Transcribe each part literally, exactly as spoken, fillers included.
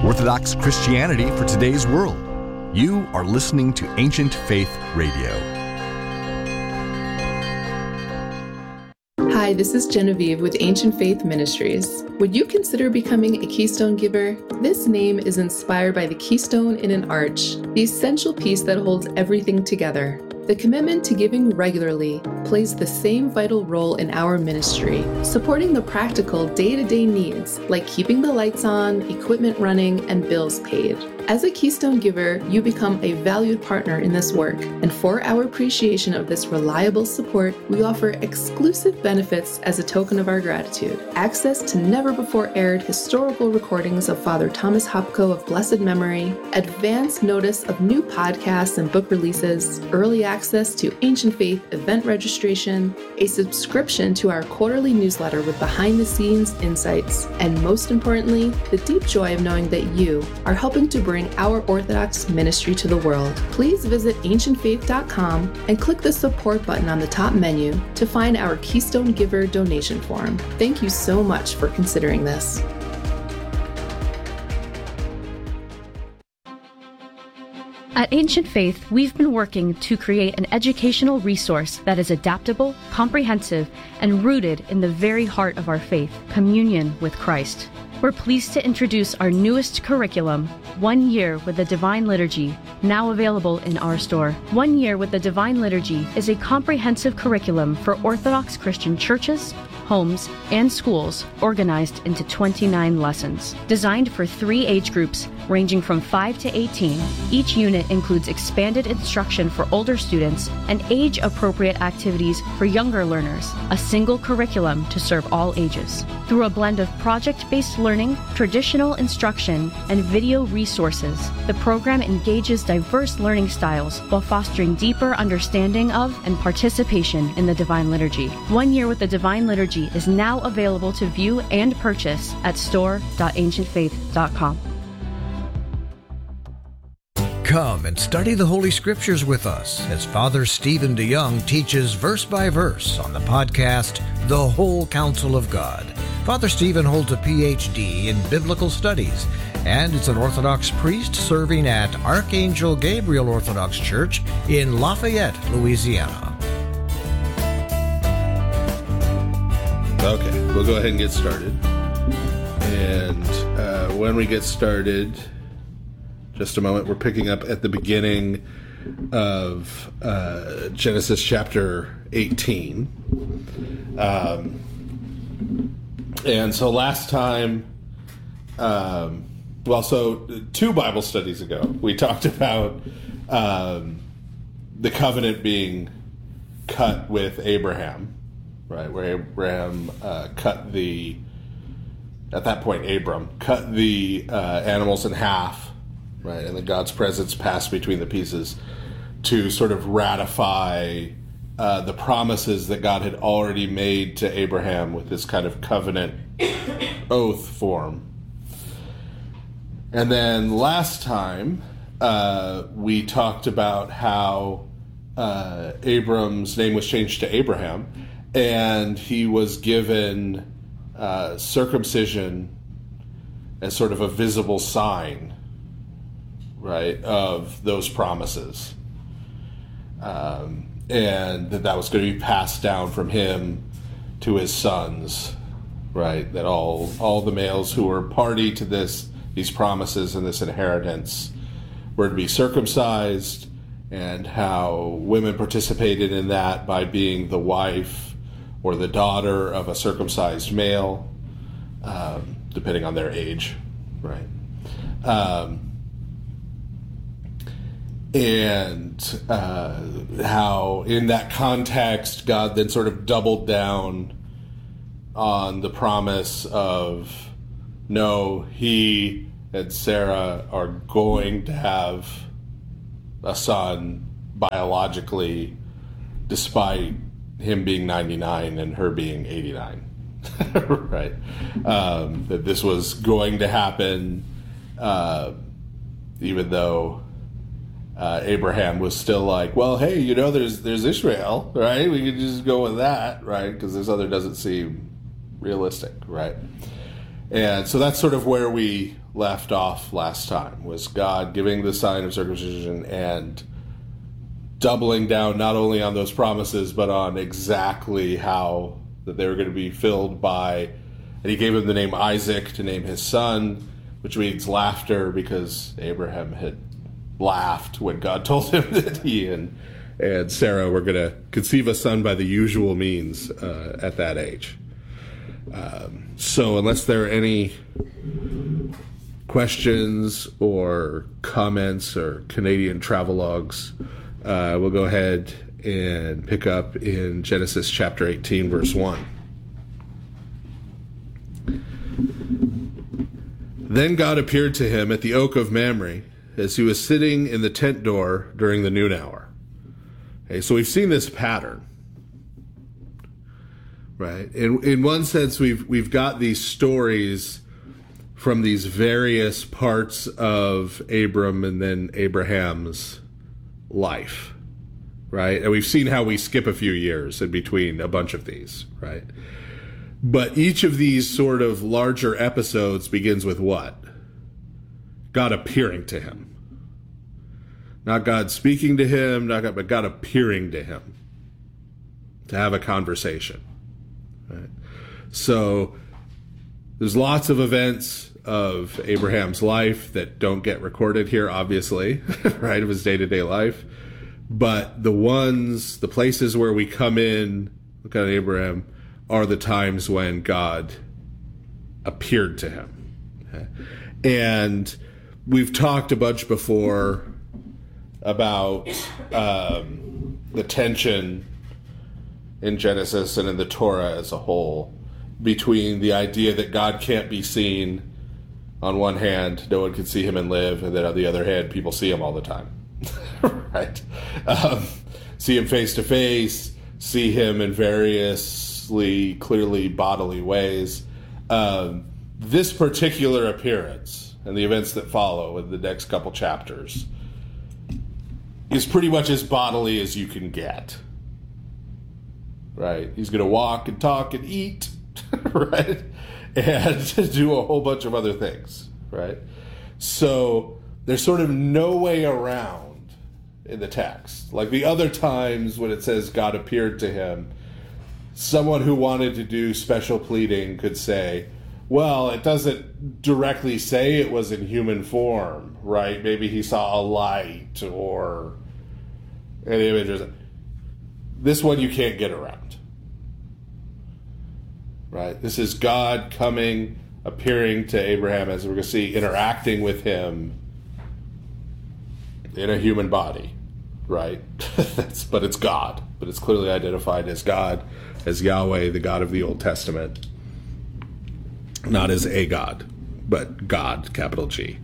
Orthodox Christianity for today's world. You are listening to Ancient Faith Radio. Hi, this is Genevieve with Ancient Faith Ministries. Would you consider becoming a Keystone Giver? This name is inspired by the keystone in an arch, the essential piece that holds everything together. The commitment to giving regularly plays the same vital role in our ministry, supporting the practical day-to-day needs like keeping the lights on, equipment running, and bills paid. As a Keystone Giver, you become a valued partner in this work, and for our appreciation of this reliable support, we offer exclusive benefits as a token of our gratitude. Access to never-before-aired historical recordings of Father Thomas Hopko of blessed memory, advance notice of new podcasts and book releases, early access to Ancient Faith event registration, a subscription to our quarterly newsletter with behind-the-scenes insights, and most importantly, the deep joy of knowing that you are helping to bring our Orthodox ministry to the world. Please visit ancient faith dot com and click the support button on the top menu to find our Keystone Giver donation form. Thank you so much for considering this. At Ancient Faith, we've been working to create an educational resource that is adaptable, comprehensive, and rooted in the very heart of our faith, communion with Christ. We're pleased to introduce our newest curriculum, One Year with the Divine Liturgy, now available in our store. One Year with the Divine Liturgy is a comprehensive curriculum for Orthodox Christian churches, homes, and schools organized into twenty-nine lessons. Designed for three age groups ranging from five to eighteen, each unit includes expanded instruction for older students and age-appropriate activities for younger learners, a single curriculum to serve all ages. Through a blend of project-based learning, traditional instruction, and video resources, the program engages diverse learning styles while fostering deeper understanding of and participation in the Divine Liturgy. One Year with the Divine Liturgy is now available to view and purchase at store dot ancient faith dot com. Come and study the Holy Scriptures with us as Father Stephen DeYoung teaches verse by verse on the podcast, The Whole Counsel of God. Father Stephen holds a P H D in Biblical Studies and is an Orthodox priest serving at Archangel Gabriel Orthodox Church in Lafayette, Louisiana. Okay, we'll go ahead and get started. And uh, when we get started, just a moment, we're picking up at the beginning of uh, Genesis chapter eighteen. Um, and so last time, um, well, so two Bible studies ago, we talked about um, the covenant being cut with Abraham. Right, where Abraham uh, cut the, at that point, Abram cut the uh, animals in half, right, and then God's presence passed between the pieces to sort of ratify uh, the promises that God had already made to Abraham with this kind of covenant oath form. And then last time, uh, we talked about how uh, Abram's name was changed to Abraham, and he was given uh, circumcision as sort of a visible sign, right, of those promises. Um, and that that was going to be passed down from him to his sons, right, that all all the males who were party to this, these promises and this inheritance were to be circumcised, and how women participated in that by being the wife or the daughter of a circumcised male, um, depending on their age, right? Um, and uh, how in that context, God then sort of doubled down on the promise of, no, he and Sarah are going to have a son biologically, despite him being ninety-nine and her being eighty-nine, right? Um, that this was going to happen, uh, even though uh, Abraham was still like, well, hey, you know, there's there's Ishmael, right? We could just go with that, right? Because this other doesn't seem realistic, right? And so that's sort of where we left off last time, was God giving the sign of circumcision and doubling down not only on those promises, but on exactly how that they were going to be filled by. And he gave him the name Isaac to name his son, which means laughter, because Abraham had laughed when God told him that he and, and Sarah were going to conceive a son by the usual means uh, at that age. Um, so unless there are any questions or comments or Canadian travelogues, uh, we'll go ahead and pick up in Genesis chapter eighteen, verse one. Then God appeared to him at the oak of Mamre as he was sitting in the tent door during the noon hour. Okay, so we've seen this pattern, right? In in one sense, we've we've got these stories from these various parts of Abram and then Abraham's life, right? And we've seen how we skip a few years in between a bunch of these, right? But each of these sort of larger episodes begins with what? God appearing to him. Not God speaking to him, not God, but God appearing to him to have a conversation. Right? So there's lots of events of Abraham's life that don't get recorded here, obviously, right, of his day-to-day life. But the ones, the places where we come in, look at Abraham, are the times when God appeared to him. Okay? And we've talked a bunch before about um, the tension in Genesis and in the Torah as a whole between the idea that God can't be seen on one hand, no one can see him and live, and then on the other hand, people see him all the time. Right? Um, see him face to face, see him in variously, clearly bodily ways. Um, this particular appearance and the events that follow in the next couple chapters is pretty much as bodily as you can get. Right? He's going to walk and talk and eat, right? And do a whole bunch of other things, right? So there's sort of no way around in the text. Like the other times when it says God appeared to him, someone who wanted to do special pleading could say, well, it doesn't directly say it was in human form, right? Maybe he saw a light or an image or something. This one you can't get around, right? This is God coming, appearing to Abraham, as we're going to see, interacting with him in a human body, right? That's, but it's God. But it's clearly identified as God, as Yahweh, the God of the Old Testament. Not as a God, but God, capital G.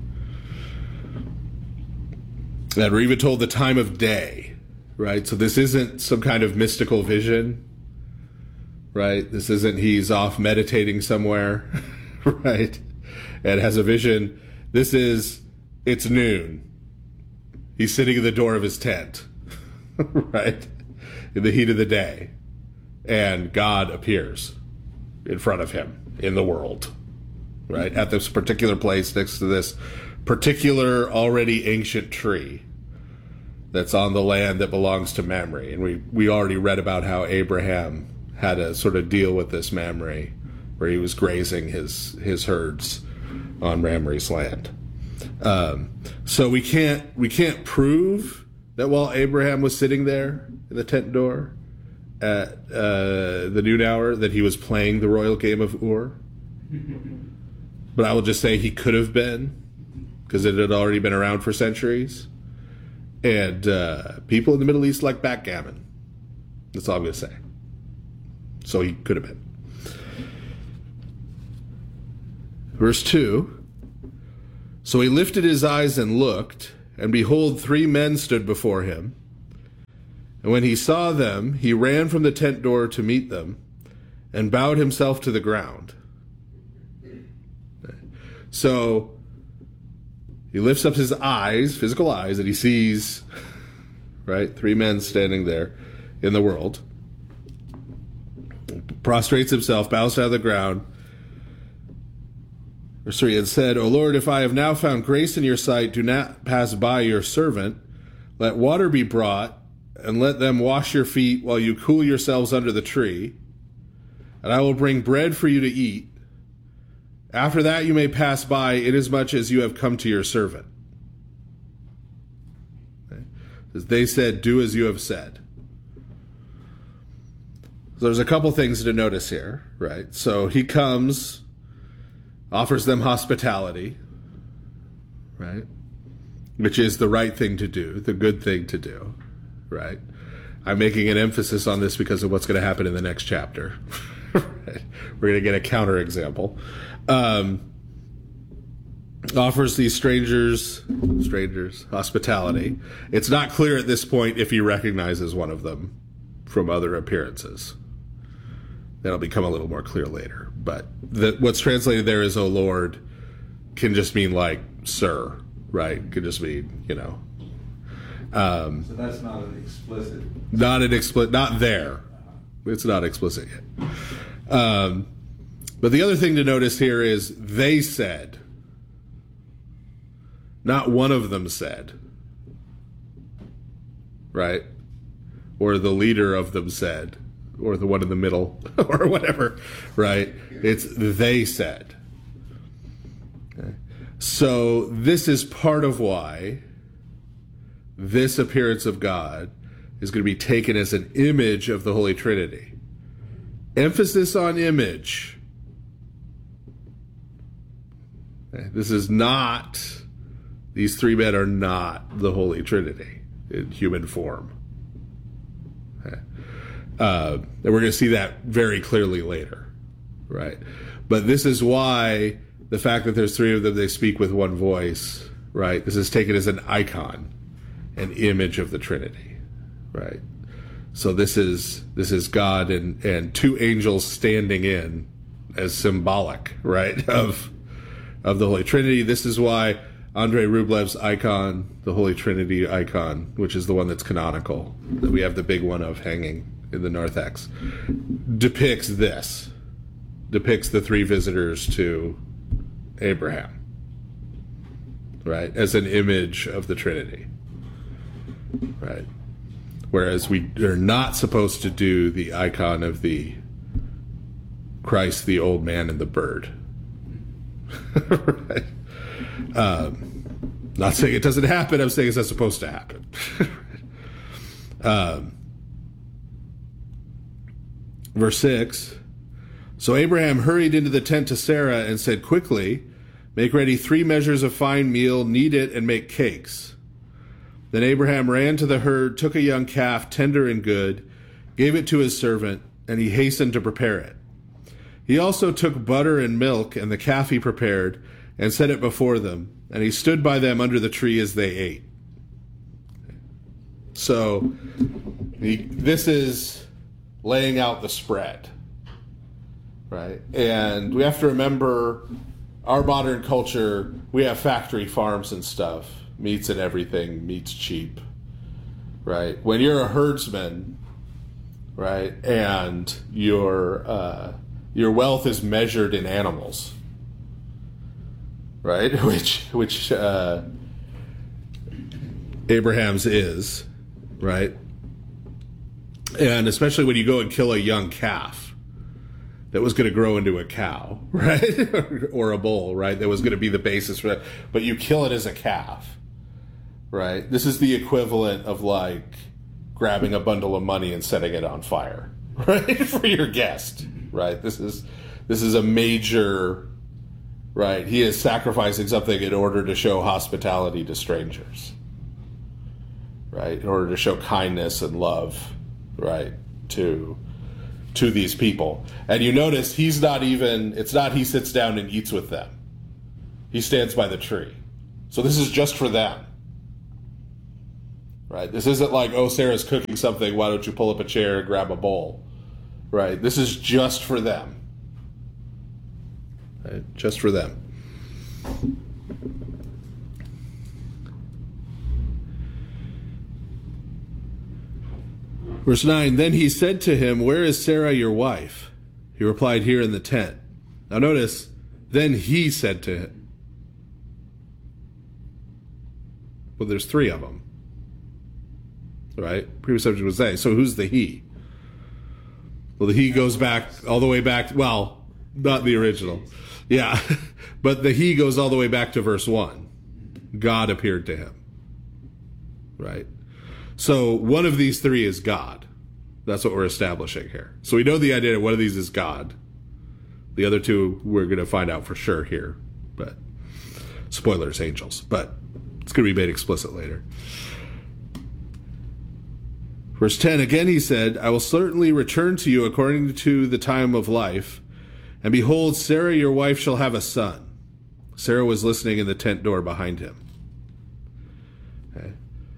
And we're even told the time of day, right? So this isn't some kind of mystical vision, right? This isn't he's off meditating somewhere, right? And has a vision. This is, it's noon. He's sitting in the door of his tent, right? In the heat of the day. And God appears in front of him in the world, right? At this particular place next to this particular already ancient tree that's on the land that belongs to Mamre. And we, we already read about how Abraham had a sort of deal with this Mamre, where he was grazing his, his herds on Mamre's land. Um, so we can't, we can't prove that while Abraham was sitting there in the tent door at uh, the noon hour that he was playing the royal game of Ur. But I will just say he could have been, because it had already been around for centuries. And uh, people in the Middle East like backgammon. That's all I'm going to say. So he could have been. Verse two. So he lifted his eyes and looked, and behold, three men stood before him. And when he saw them, he ran from the tent door to meet them, and bowed himself to the ground. So he lifts up his eyes, physical eyes, and he sees, right, three men standing there in the world. Prostrates himself, bows down to the ground, Verse three, and said, O Lord, if I have now found grace in your sight, do not pass by your servant. Let water be brought, and let them wash your feet while you cool yourselves under the tree. And I will bring bread for you to eat. After that you may pass by, inasmuch as you have come to your servant. Okay. They said, do as you have said. So there's a couple things to notice here, right? So he comes, offers them hospitality, right? Which is the right thing to do, the good thing to do, right? I'm making an emphasis on this because of what's going to happen in the next chapter. Right? We're going to get a counterexample. Um, offers these strangers, strangers, hospitality. It's not clear at this point if he recognizes one of them from other appearances. That'll become a little more clear later. But the, what's translated there as, O Lord, can just mean like, sir, right? Could just mean, you know. Um, so that's not an explicit. Not an explicit, not there. It's not explicit yet. Um, but the other thing to notice here is they said. Not one of them said. Right? Or the leader of them said. Or the one in the middle, or whatever, right? It's they said. Okay. So this is part of why this appearance of God is going to be taken as an image of the Holy Trinity. Emphasis on image. Okay. This is not, these three men are not the Holy Trinity in human form. Okay. Uh, and we're going to see that very clearly later, right? But this is why the fact that there's three of them, they speak with one voice, right? This is taken as an icon, an image of the Trinity, right? So this is this is God and, and two angels standing in as symbolic, right, of of the Holy Trinity. This is why Andrei Rublev's icon, the Holy Trinity icon, which is the one that's canonical, that we have the big one of hanging in the narthex, depicts this, depicts the three visitors to Abraham, right, as an image of the Trinity, right? Whereas we are not supposed to do the icon of the Christ, the old man, and the bird, right? Um, not saying it doesn't happen, I'm saying it's not supposed to happen. um, Verse six, so Abraham hurried into the tent to Sarah and said, quickly, make ready three measures of fine meal, knead it, and make cakes. Then Abraham ran to the herd, took a young calf, tender and good, gave it to his servant, and he hastened to prepare it. He also took butter and milk, and the calf he prepared, and set it before them, and he stood by them under the tree as they ate. So, he, this is laying out the spread, right? And we have to remember, our modern culture, we have factory farms and stuff, meats and everything, meat's cheap, right? When you're a herdsman, right, and your uh, your wealth is measured in animals, right, which which uh, Abraham's is, right? And especially when you go and kill a young calf that was going to grow into a cow, right? Or a bull, right? That was going to be the basis for it. But you kill it as a calf, right? This is the equivalent of like grabbing a bundle of money and setting it on fire, right? For your guest, right? This is, this is a major, right? He is sacrificing something in order to show hospitality to strangers, right? In order to show kindness and love, right, to to these people. And you notice he's not even, it's not he sits down and eats with them. He stands by the tree. So this is just for them. Right? This isn't like, oh, Sarah's cooking something, why don't you pull up a chair and grab a bowl? Right? This is just for them. Right? Just for them. Verse nine, then he said to him, where is Sarah your wife? He replied, here in the tent. Now notice, Then he said to him, well, there's three of them, right? Previous subject was they. So who's the he? Well, the he goes back all the way back. Well, not the original. Yeah. But the he goes all the way back to verse one. God appeared to him. Right? So one of these three is God. That's what we're establishing here. So we know the idea that one of these is God. The other two we're going to find out for sure here. But spoilers, angels. But it's going to be made explicit later. Verse ten, again he said, I will certainly return to you according to the time of life. And behold, Sarah your wife shall have a son. Sarah was listening in the tent door behind him. Okay.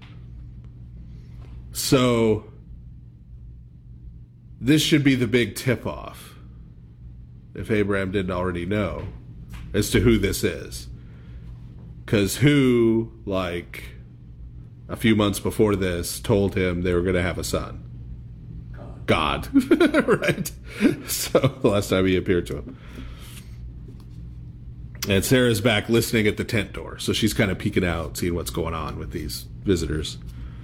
So this should be the big tip-off, if Abraham didn't already know, as to who this is. Because who, like, a few months before this, told him they were going to have a son? God. God. Right? So, the last time he appeared to him. And Sarah's back listening at the tent door. So she's kind of peeking out, seeing what's going on with these visitors.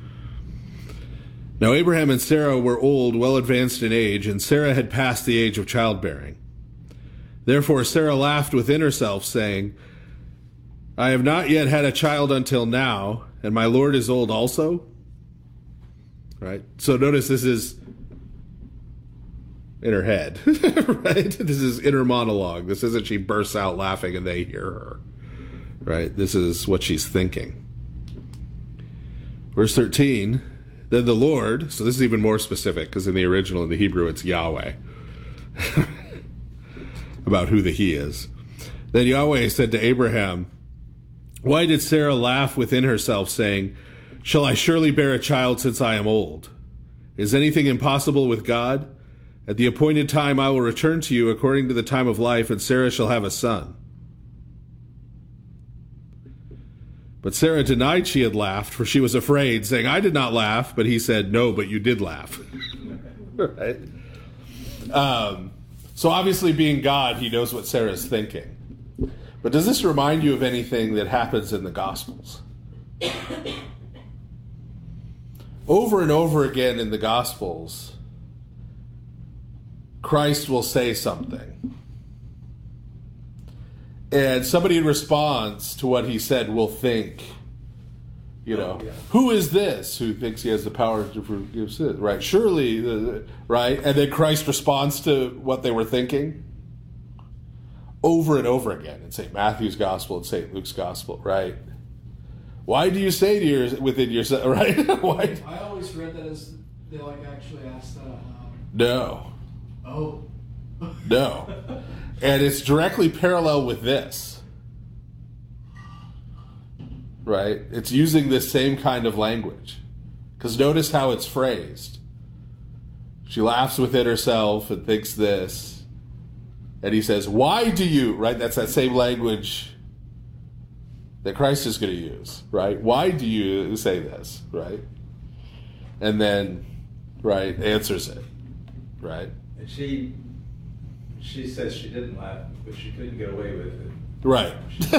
Now, Abraham and Sarah were old, well advanced in age, and Sarah had passed the age of childbearing. Therefore, Sarah laughed within herself, saying, I have not yet had a child until now, and my Lord is old also. Right? So notice this is in her head. Right? This is inner monologue. This isn't she bursts out laughing and they hear her. Right? This is what she's thinking. Verse thirteen, then the Lord, so this is even more specific because in the original, in the Hebrew, it's Yahweh. About who the he is. Then Yahweh said to Abraham, why did Sarah laugh within herself, saying, shall I surely bear a child since I am old? Is anything impossible with God? At the appointed time I will return to you according to the time of life, and Sarah shall have a son. But Sarah denied she had laughed, for she was afraid, saying, I did not laugh. But he said, no, but you did laugh. Right? Um, so obviously being God, he knows what Sarah's thinking. But does this remind you of anything that happens in the Gospels? Over and over again in the Gospels, Christ will say something. And somebody in response to what he said will think, you know, oh, yeah. Who is this who thinks he has the power to forgive sin? Right? Surely, uh, right? And then Christ responds to what they were thinking. Over and over again in Saint Matthew's Gospel and Saint Luke's Gospel, right? Why do you say to your within yourself, right? Why? I always read that as they like actually asked that. Um, no. Oh. No. And it's directly parallel with this, right? It's using this same kind of language, because notice how it's phrased. She laughs within herself and thinks this. And he says, why do you, right? That's that same language that Christ is going to use, right? Why do you say this, right? And then, right, answers it, right? And she, she says she didn't laugh, but she couldn't get away with it. Right.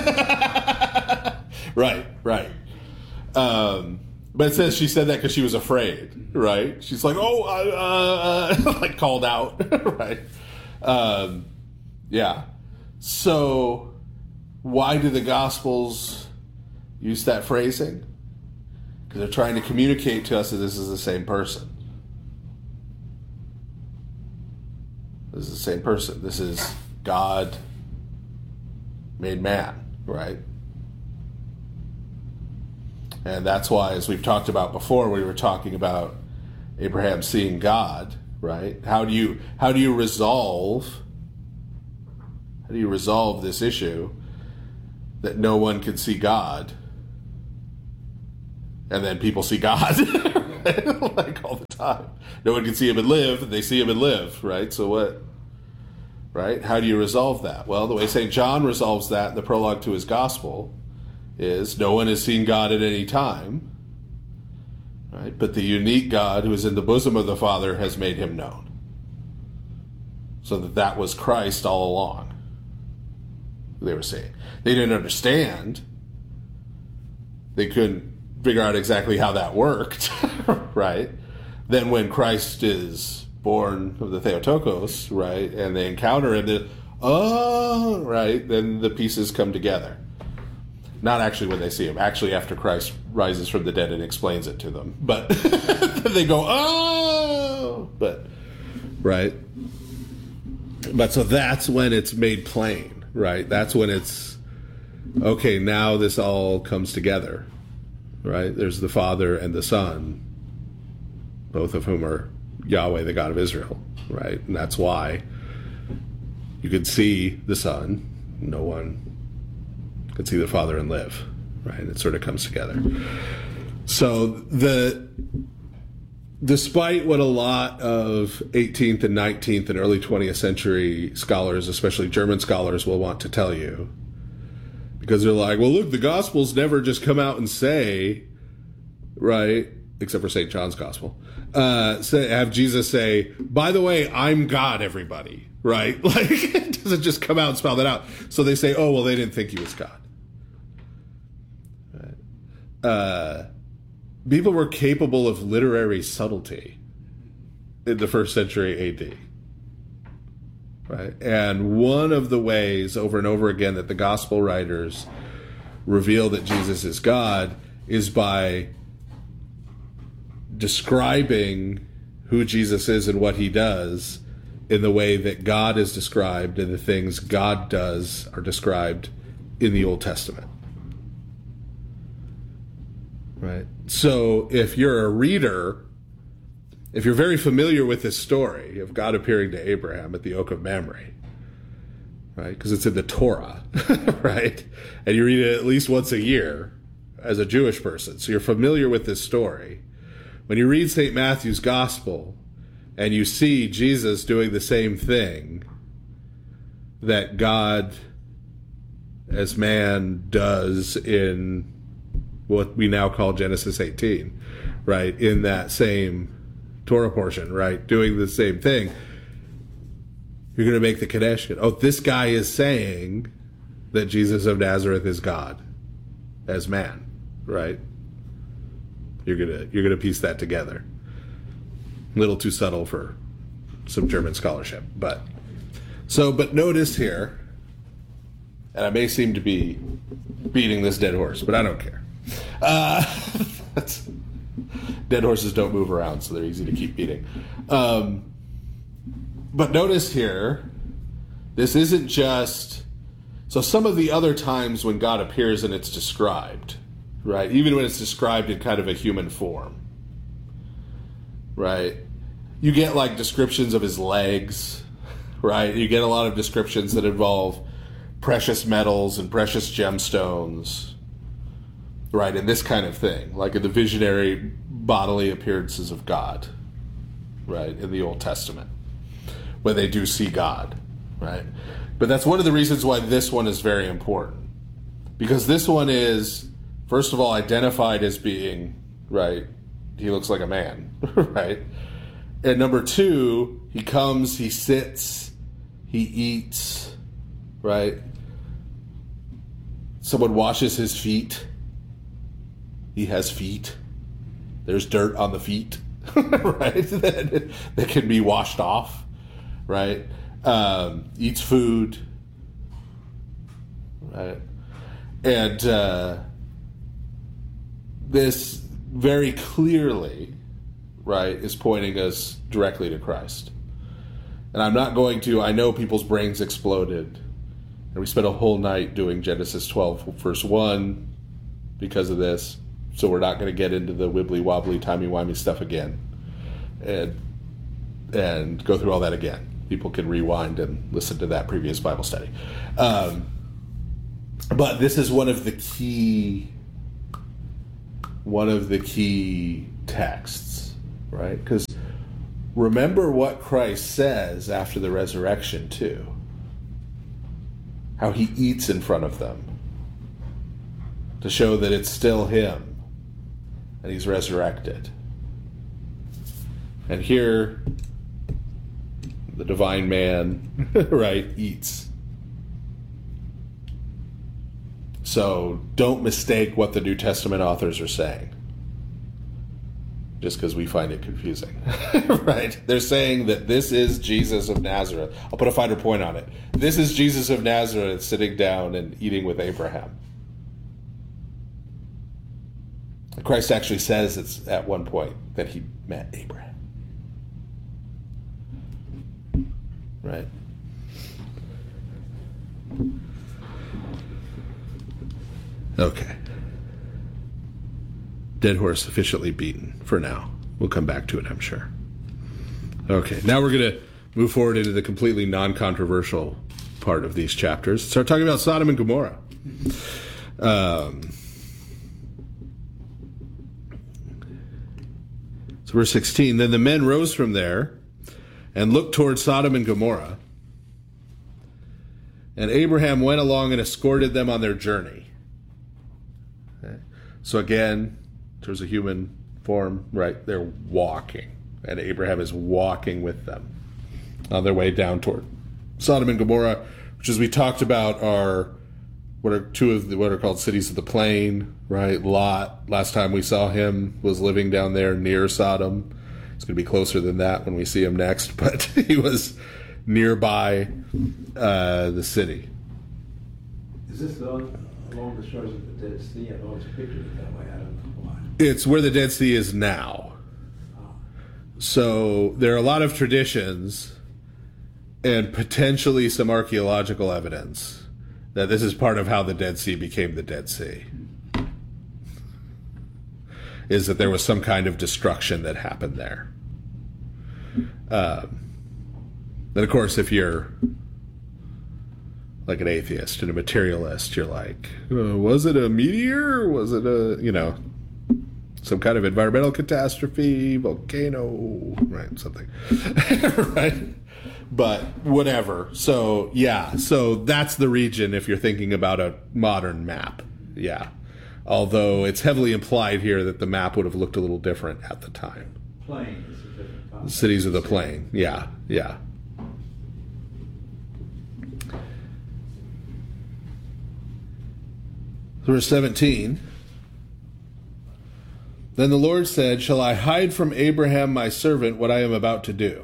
right, right. Um, but it says she said that because she was afraid, right? She's like, oh, uh, uh, like called out, right? Um, Yeah. So why do the Gospels use that phrasing? Because they're trying to communicate to us that this is the same person. This is the same person. This is God made man, right? And that's why, as we've talked about before, we were talking about Abraham seeing God, right? How do you how do you resolve How do you resolve this issue that no one can see God, and then people see God like all the time? No one can see him and live, and they see him and live, right? So what, right? How do you resolve that? Well, the way Saint John resolves that in the prologue to his gospel is no one has seen God at any time, right? But the unique God who is in the bosom of the Father has made him known. So that that was Christ all along. they were seeing. They didn't understand. They couldn't figure out exactly how that worked, right? Then when Christ is born of the Theotokos, right, and they encounter him, they, oh, right, then the pieces come together. Not actually when they see him. Actually, after Christ rises from the dead and explains it to them. But they go, oh! But, right? But so that's when it's made plain, right? That's when it's, okay, now this all comes together, right? There's the Father and the Son, both of whom are Yahweh, the God of Israel, right? And that's why you could see the Son. No one could see the Father and live, right? It sort of comes together. So the despite what a lot of eighteenth and nineteenth and early twentieth century scholars, especially German scholars, will want to tell you, because they're like, well, look, the Gospels never just come out and say, right, except for Saint John's Gospel, uh, say, have Jesus say, by the way, I'm God, everybody, right? Like, it doesn't just come out and spell that out. So they say, oh, well, they didn't think he was God. Uh, people were capable of literary subtlety in the first century A D. Right? And one of the ways over and over again that the gospel writers reveal that Jesus is God is by describing who Jesus is and what he does in the way that God is described and the things God does are described in the Old Testament. Right. So if you're a reader, if you're very familiar with this story of God appearing to Abraham at the Oak of Mamre, right, because it's in the Torah, right, and you read it at least once a year as a Jewish person, so you're familiar with this story. When you read Saint Matthew's Gospel and you see Jesus doing the same thing that God as man does in what we now call Genesis eighteen, right, in that same Torah portion, right, doing the same thing, you're going to make the connection. Oh, this guy is saying that Jesus of Nazareth is God as man, right? You're gonna you're gonna piece that together. A little too subtle for some German scholarship, but so. But notice here, and I may seem to be beating this dead horse, but I don't care. Uh, that's, dead horses don't move around, so they're easy to keep beating. Um, but notice here, this isn't just... So some of the other times when God appears and it's described, right? Even when it's described in kind of a human form, right? You get like descriptions of his legs, right? You get a lot of descriptions that involve precious metals and precious gemstones, right, and this kind of thing, like in the visionary bodily appearances of God, right, in the Old Testament, when they do see God, right? But that's one of the reasons why this one is very important, because this one is, first of all, identified as being, right, he looks like a man, right? And number two, he comes, he sits, he eats, right? Someone washes his feet. He has feet. There's dirt on the feet, right? that, that can be washed off, right? Um, eats food, right? And uh, this very clearly, right, is pointing us directly to Christ. And I'm not going to, I know people's brains exploded, and we spent a whole night doing Genesis twelve, verse one, because of this. So we're not going to get into the wibbly-wobbly, timey-wimey stuff again and and go through all that again. People can rewind and listen to that previous Bible study. Um, but this is one of the key one of the key texts, right? Because remember what Christ says after the resurrection, too. How he eats in front of them to show that it's still him. And he's resurrected. And here, the divine man, right, eats. So don't mistake what the New Testament authors are saying, just because we find it confusing. Right? They're saying that this is Jesus of Nazareth. I'll put a finer point on it. This is Jesus of Nazareth sitting down and eating with Abraham. Christ actually says it's at one point that he met Abraham. Right? Okay. Dead horse sufficiently beaten for now. We'll come back to it, I'm sure. Okay, now we're going to move forward into the completely non-controversial part of these chapters. Start talking about Sodom and Gomorrah. Um, so verse sixteen, then the men rose from there and looked toward Sodom and Gomorrah. And Abraham went along and escorted them on their journey. Okay. So again, there's a human form, right? They're walking. And Abraham is walking with them on their way down toward Sodom and Gomorrah, which, as we talked about, are what are two of the, what are called cities of the plain, right? Lot, last time we saw him, was living down there near Sodom. It's going to be closer than that when we see him next, but he was nearby uh, the city. Is this along, along the shores of the Dead Sea? I know it's pictured that way. I don't know why. It's where the Dead Sea is now. Oh. So there are a lot of traditions and potentially some archaeological evidence that this is part of how the Dead Sea became the Dead Sea. Is that there was some kind of destruction that happened there. Um, then, of course, if you're like an atheist and a materialist, you're like, uh, was it a meteor? Was it a, you know, some kind of environmental catastrophe, volcano, right, something, right? But whatever. So, yeah, so that's the region if you're thinking about a modern map. Yeah. Although it's heavily implied here that the map would have looked a little different at the time. Plain is a different concept. Cities of the plain. Yeah, yeah. Verse seventeen. Then the Lord said, shall I hide from Abraham my servant what I am about to do?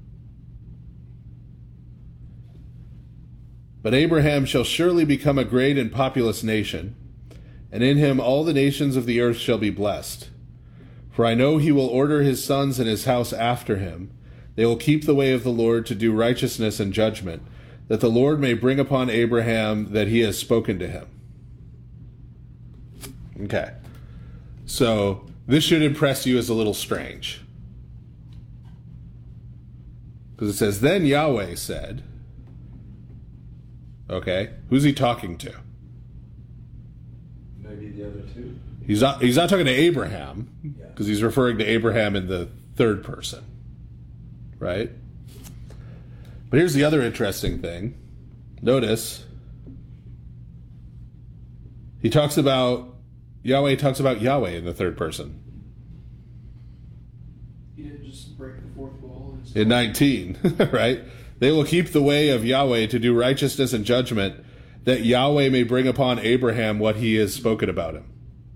But Abraham shall surely become a great and populous nation, and in him all the nations of the earth shall be blessed. For I know he will order his sons and his house after him. They will keep the way of the Lord to do righteousness and judgment, that the Lord may bring upon Abraham that he has spoken to him. Okay. So this should impress you as a little strange. Because it says, then Yahweh said, okay, who's he talking to? Maybe the other two. He's not, he's not talking to Abraham, because Yeah. he's referring to Abraham in the third person, right? But here's the other interesting thing. Notice, he talks about, Yahweh talks about Yahweh in the third person. He didn't just break the fourth wall. And In nineteen, right? They will keep the way of Yahweh to do righteousness and judgment, that Yahweh may bring upon Abraham what he has spoken about him.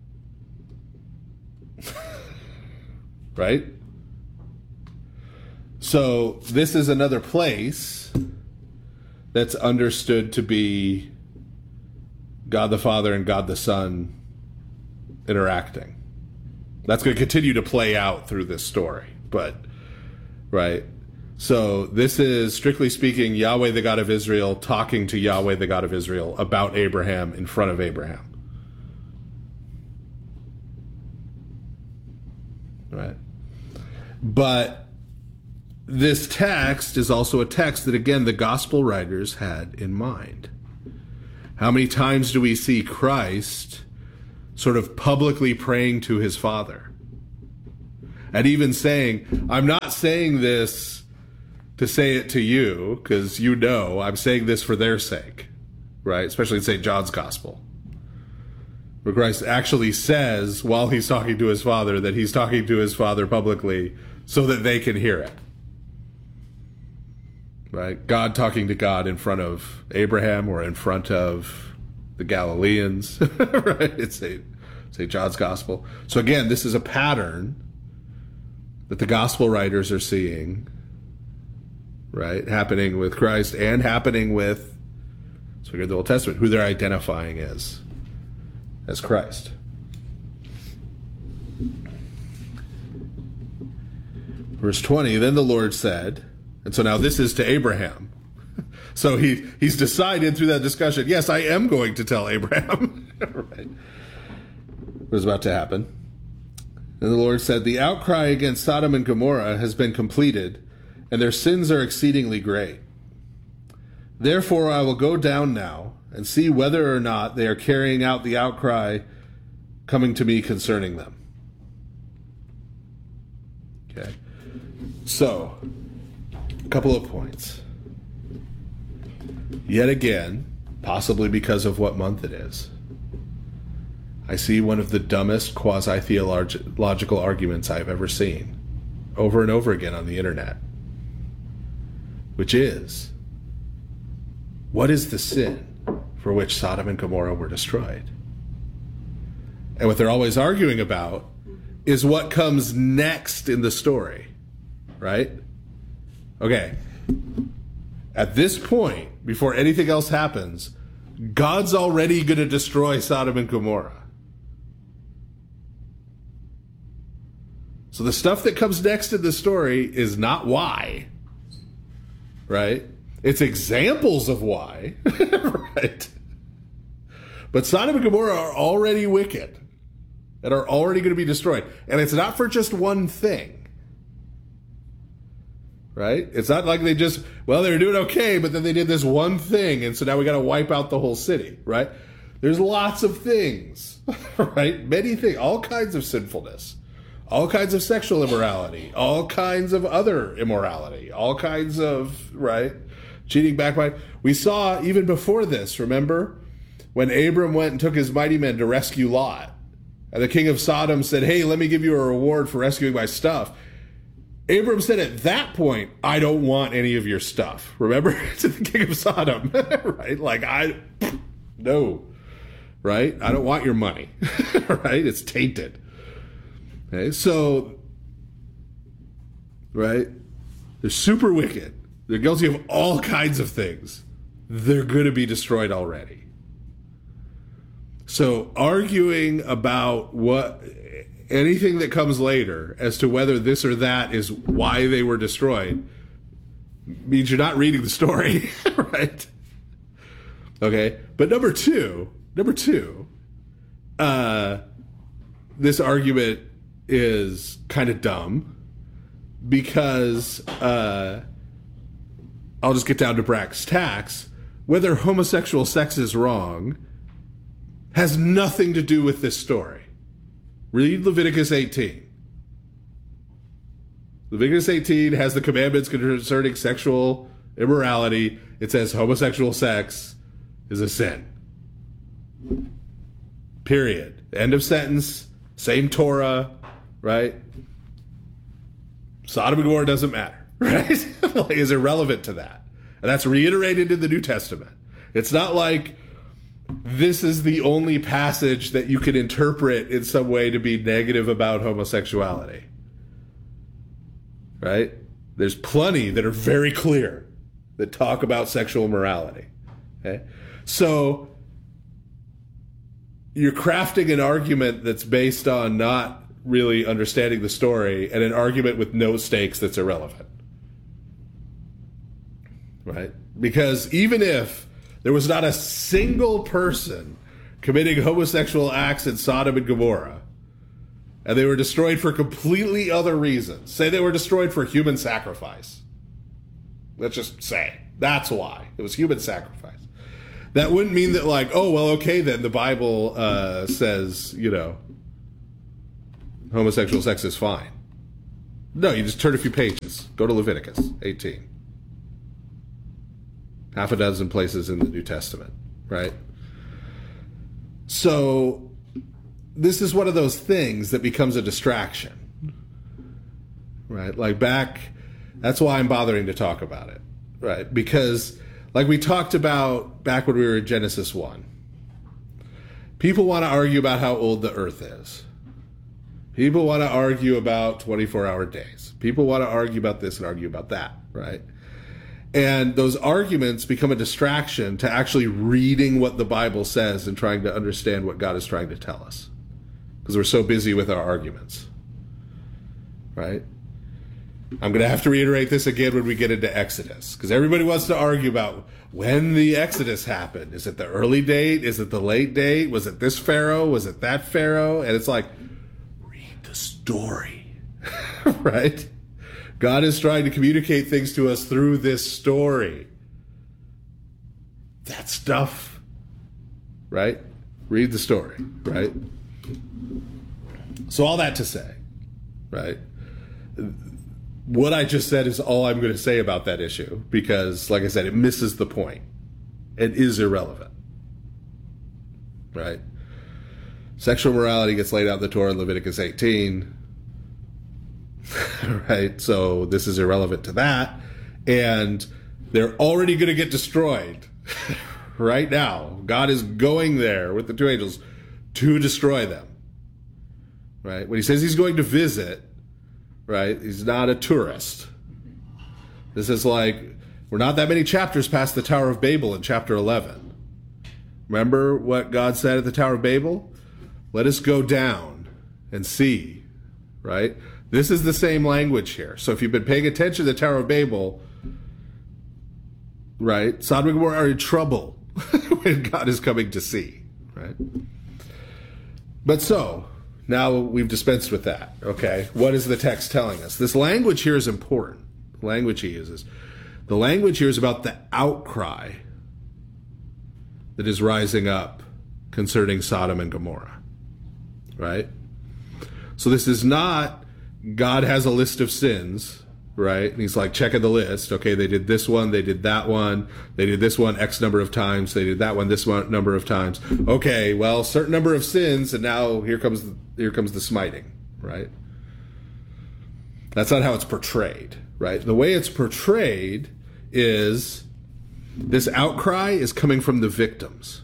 Right? So this is another place that's understood to be God the Father and God the Son interacting. That's going to continue to play out through this story, but right. So this is, strictly speaking, Yahweh the God of Israel talking to Yahweh the God of Israel about Abraham in front of Abraham. Right. But this text is also a text that, again, the gospel writers had in mind. How many times do we see Christ sort of publicly praying to his Father? And even saying, I'm not saying this to say it to you, because you know I'm saying this for their sake, right? Especially in Saint John's Gospel, where Christ actually says, while he's talking to his Father, that he's talking to his Father publicly so that they can hear it. Right? God talking to God in front of Abraham or in front of the Galileans, right? It's Saint Saint John's Gospel. So again, this is a pattern that the Gospel writers are seeing, right? Happening with Christ and happening with, so we get the Old Testament, who they're identifying as, as Christ. Verse twenty, then the Lord said, and so now this is to Abraham. So he, he's decided through that discussion, yes, I am going to tell Abraham. Right. What is about to happen. And the Lord said, the outcry against Sodom and Gomorrah has been completed, and their sins are exceedingly great. Therefore I will go down now and see whether or not they are carrying out the outcry coming to me concerning them. Okay. So, a couple of points. Yet again, possibly because of what month it is, I see one of the dumbest quasi-theological arguments I've ever seen, over and over again on the internet, which is, what is the sin for which Sodom and Gomorrah were destroyed? And what they're always arguing about is what comes next in the story, right? Okay. At this point, before anything else happens, God's already going to destroy Sodom and Gomorrah. So the stuff that comes next in the story is not why, right? It's examples of why, right? But Sodom and Gomorrah are already wicked and are already going to be destroyed. And it's not for just one thing. Right? It's not like they just, well, they were doing okay, but then they did this one thing, and so now we got to wipe out the whole city, right? There's lots of things, right? Many things, all kinds of sinfulness, all kinds of sexual immorality, all kinds of other immorality, all kinds of, right? Cheating, backbite. We saw even before this, remember? When Abram went and took his mighty men to rescue Lot, and the king of Sodom said, hey, let me give you a reward for rescuing my stuff. Abram said at that point, I don't want any of your stuff. Remember? To the king of Sodom, right? Like, I, no, right? I don't want your money, right? It's tainted. Okay, so, right? They're super wicked. They're guilty of all kinds of things. They're going to be destroyed already. So, arguing about what... anything that comes later as to whether this or that is why they were destroyed means you're not reading the story, right? Okay, but number two, number two, uh, this argument is kind of dumb because uh, I'll just get down to brass tacks. Whether homosexual sex is wrong has nothing to do with this story. Read Leviticus eighteen. Leviticus eighteen has the commandments concerning sexual immorality. It says homosexual sex is a sin. Period. End of sentence. Same Torah, right? Sodom and Gomorrah doesn't matter, right? Is irrelevant to that. And that's reiterated in the New Testament. It's not like this is the only passage that you can interpret in some way to be negative about homosexuality. Right? There's plenty that are very clear that talk about sexual morality. Okay? So you're crafting an argument that's based on not really understanding the story and an argument with no stakes that's irrelevant. Right? Because even if there was not a single person committing homosexual acts in Sodom and Gomorrah, and they were destroyed for completely other reasons. Say they were destroyed for human sacrifice. Let's just say. That's why. It was human sacrifice. That wouldn't mean that, like, oh, well, okay, then the Bible uh, says, you know, homosexual sex is fine. No, you just turn a few pages. Go to Leviticus eighteen. Half a dozen places in the New Testament, right? So this is one of those things that becomes a distraction, right? Like back, that's why I'm bothering to talk about it, right? Because like we talked about back when we were in Genesis one, People want to argue about how old the earth is. People want to argue about twenty-four hour days. People want to argue about this and argue about that, right? And those arguments become a distraction to actually reading what the Bible says and trying to understand what God is trying to tell us. Because we're so busy with our arguments, right? I'm going to have to reiterate this again when we get into Exodus, because everybody wants to argue about when the Exodus happened. Is it the early date? Is it the late date? Was it this Pharaoh? Was it that Pharaoh? And it's like, read the story, right? God is trying to communicate things to us through this story. That stuff, right? Read the story, right? So all that to say, right? What I just said is all I'm going to say about that issue, because, like I said, it misses the point. It is irrelevant, right? Sexual morality gets laid out in the Torah in Leviticus eighteen, right? So this is irrelevant to that, and they're already going to get destroyed right now. God is going there with the two angels to destroy them, right? When he says he's going to visit, right? He's not a tourist. This is like, we're not that many chapters past the Tower of Babel in chapter eleven. Remember what God said at the Tower of Babel? Let us go down and see, right? This is the same language here. So if you've been paying attention to the Tower of Babel, right, Sodom and Gomorrah are in trouble when God is coming to see, right? But so, now we've dispensed with that, okay? What is the text telling us? This language here is important. The language he uses. The language here is about the outcry that is rising up concerning Sodom and Gomorrah, right? So this is not God has a list of sins, right? And he's like checking the list. Okay, they did this one, they did that one, they did this one X number of times, they did that one this one number of times. Okay, well, certain number of sins, and now here comes here comes the smiting, right? That's not how it's portrayed, right? The way it's portrayed is this outcry is coming from the victims.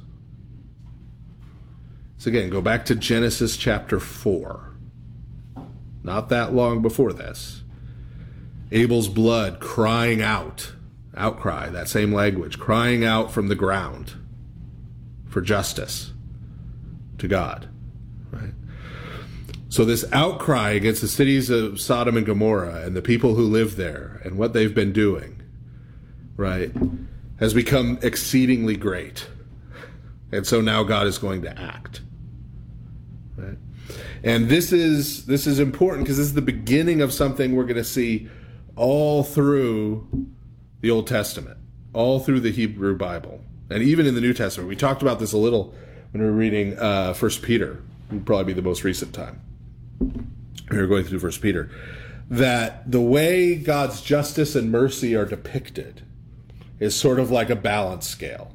So again, go back to Genesis chapter four. Not that long before this. Abel's blood crying out, outcry, that same language, crying out from the ground for justice to God, right? So this outcry against the cities of Sodom and Gomorrah and the people who live there and what they've been doing, right, has become exceedingly great. And so now God is going to act, right? And this is this is important because this is the beginning of something we're going to see all through the Old Testament, all through the Hebrew Bible, and even in the New Testament. We talked about this a little when we were reading uh, First Peter. It would probably be the most recent time we were going through First Peter. That the way God's justice and mercy are depicted is sort of like a balance scale.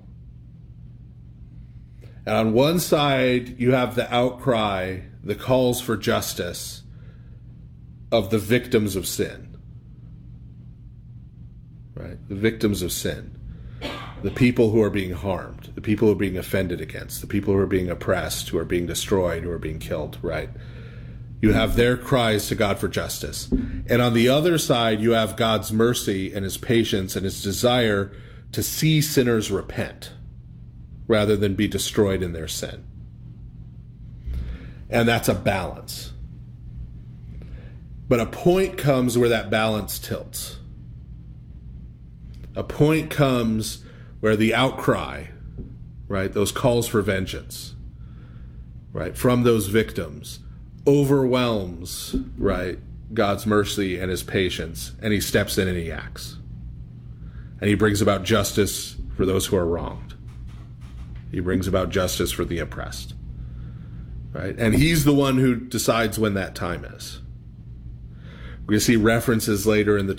And on one side, you have the outcry, the calls for justice of the victims of sin. Right? The victims of sin. The people who are being harmed. The people who are being offended against. The people who are being oppressed, who are being destroyed, who are being killed, right? You have their cries to God for justice. And on the other side, you have God's mercy and his patience and his desire to see sinners repent rather than be destroyed in their sin. And that's a balance. But a point comes where that balance tilts. A point comes where the outcry, right, those calls for vengeance, right, from those victims overwhelms, right, God's mercy and his patience, and he steps in and he acts. And he brings about justice for those who are wronged. He brings about justice for the oppressed, right? And he's the one who decides when that time is. We're going to see references later in the